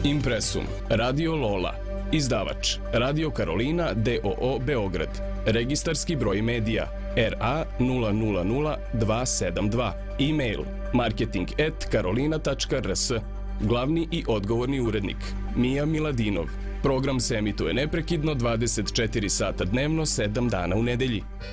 Impresum, Radio Lola, izdavač Radio Karolina DOO Beograd, registarski broj medija RA 000272, e-mail marketing@karolina.rs, glavni i odgovorni urednik Mija Miladinov. Program se emituje neprekidno 24 sata dnevno, 7 dana u nedelji.